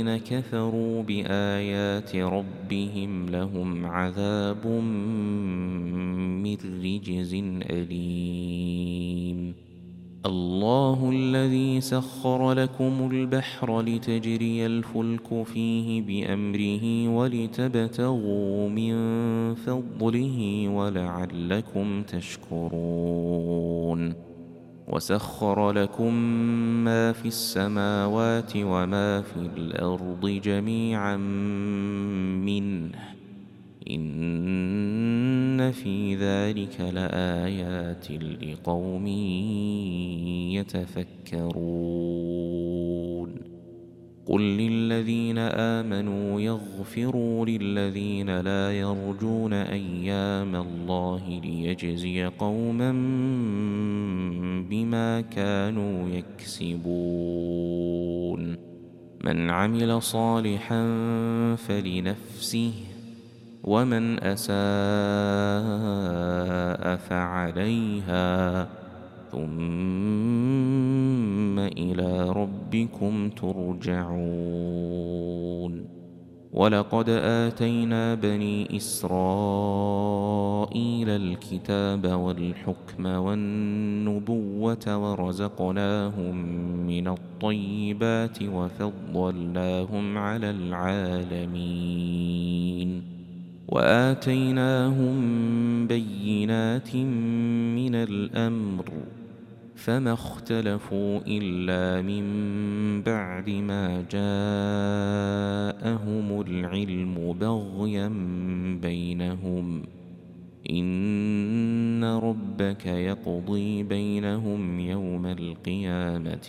كفروا بآيات ربهم لهم عذاب من رجز أليم. الله الذي سخر لكم البحر لتجري الفلك فيه بأمره ولتبتغوا من فضله ولعلكم تشكرون. وسخر لكم ما في السماوات وما في الأرض جميعا منه إن في ذلك لآيات لقوم يتفكرون. قل للذين آمنوا يغفروا للذين لا يرجون أيام الله ليجزي قوما بما كانوا يكسبون. من عمل صالحا فلنفسه ومن أساء فعليها ثم إلى ربكم ترجعون. ولقد آتينا بني إسرائيل الكتاب والحكم والنبوة ورزقناهم من الطيبات وفضلناهم على العالمين وآتيناهم بينات من الأمر فما اختلفوا إلا من بعد ما جاءهم العلم بغيا بينهم إن ربك يقضي بينهم يوم القيامة